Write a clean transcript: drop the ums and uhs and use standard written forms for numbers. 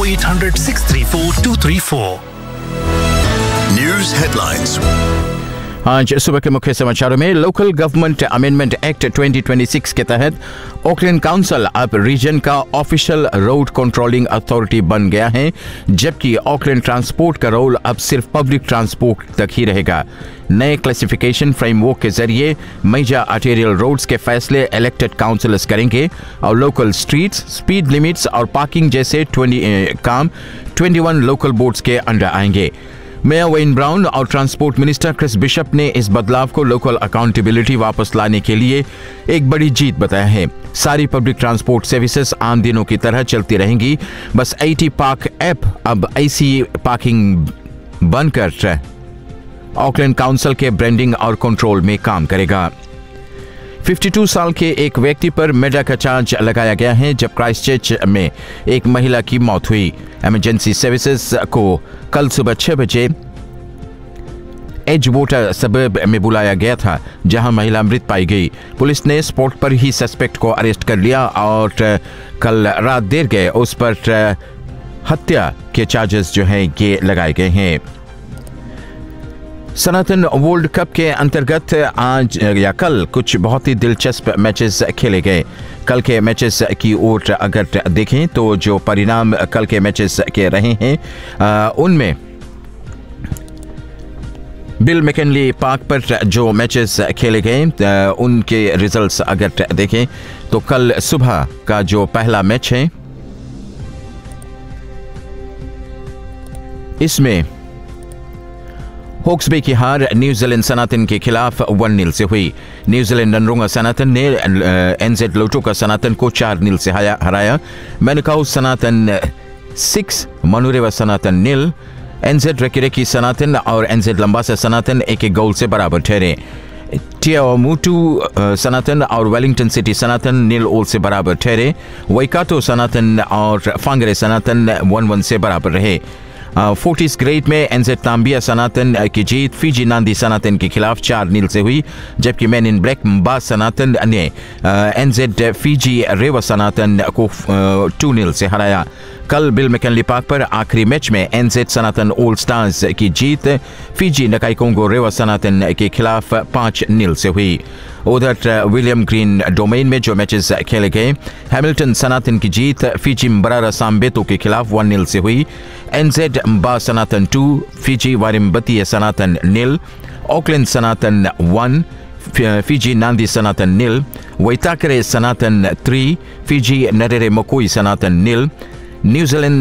0800 634 234. News headlines. आज सुबह के मुख्य समाचारों में लोकल गवर्नमेंट अमेंडमेंट एक्ट 2026 के तहत ऑकलैंड काउंसिल अब रीजन का ऑफिशियल रोड कंट्रोलिंग अथॉरिटी बन गया है, जबकि ऑकलैंड ट्रांसपोर्ट का रोल अब सिर्फ पब्लिक ट्रांसपोर्ट तक ही रहेगा। नए क्लासिफिकेशन फ्रेमवर्क के जरिए मेजर आर्टेरियल रोड्स के फैसले इलेक्टेड काउंसिलर्स करेंगे और लोकल स्ट्रीट्स, स्पीड लिमिट्स और पार्किंग जैसे 21 लोकल बोर्ड्स के अंडर आएंगे। मेयर वेन ब्राउन और ट्रांसपोर्ट मिनिस्टर क्रिस बिशप ने इस बदलाव को लोकल अकाउंटेबिलिटी वापस लाने के लिए एक बड़ी जीत बताया है। सारी पब्लिक ट्रांसपोर्ट सर्विसेज आम दिनों की तरह चलती रहेंगी, बस 80 पार्क ऐप अब ऐसी पार्किंग बनकर ऑकलैंड काउंसिल के ब्रांडिंग और कंट्रोल में काम करेगा। 52 साल के एक व्यक्ति पर मर्डर का चार्ज लगाया गया है, जब क्राइस्टचर्च में एक महिला की मौत हुई। इमरजेंसी सर्विसेज को कल सुबह 6 बजे एजवोटर सबर्ब में बुलाया गया था, जहां महिला मृत पाई गई। पुलिस ने स्पॉट पर ही सस्पेक्ट को अरेस्ट कर लिया और कल रात देर गए उस पर हत्या के चार्जेस जो हैं ये लगाए गए हैं। सनातन वर्ल्ड कप के अंतर्गत आज या कल कुछ बहुत ही दिलचस्प मैचेस खेले गए। कल के मैचेस की ओर अगर देखें तो जो परिणाम कल के मैचेस के रहे हैं उनमें बिल मैकिनली पार्क पर जो मैचेस खेले गए उनके रिजल्ट्स अगर देखें तो कल सुबह का जो पहला मैच है इसमें हॉक्स बे की हार न्यूजीलैंड सनातन के खिलाफ 1-0 से हुई। न्यूजीलैंड ननरोंगा सनातन ने एनजेड लोटो का सनातन को 4-0 से हराया। मैनकाउ सनातन 6, मनुरेवा सनातन 0, एनजेड रेकिरेकी सनातन और एनजेड लंबासा सनातन एक गोल से बराबर ठहरे। टियामुटू सनातन और वेलिंगटन सिटी सनातन 0-0 से बराबर ठहरे। वैकातो सनातन और फांगरे सनातन 1-1 से बराबर रहे। फोर्टिस ग्रेट में एनजेड तांबिया सनातन की जीत फीजी नांदी सनातन के खिलाफ 4-0 से हुई, जबकि मैन इन ब्लैक म्बा सनातन ने एनजेड फीजी रेवा सनातन को 2-0 से हराया। कल बिल मैकिनली पार्क पर आखिरी मैच में एनजेड सनातन ऑल स्टार्स की जीत फीजी नकाई कोंगो रेवा सनातन के खिलाफ 5-0 से हुई। उधर विलियम ग्रीन डोमेन में जो मैचेस खेले गए, हैमिल्टन सनातन की जीत फीजी म्बरारा सांबेतो के खिलाफ 1-0 से हुई। एनजेड म्बा सनातन 2, फीजी वारिम्बती सनातन 0, ऑकलैंड सनातन 1, फीजी नांदी सनातन 0, वैताकरे सनातन 3, फीजी नरेरे मकोई सनातन 0, न्यूजीलैंड